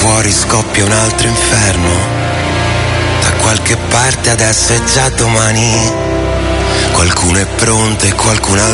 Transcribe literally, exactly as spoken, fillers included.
fuori scoppia un altro inferno. Da qualche parte adesso è già domani. Qualcuno è pronto e qualcun altro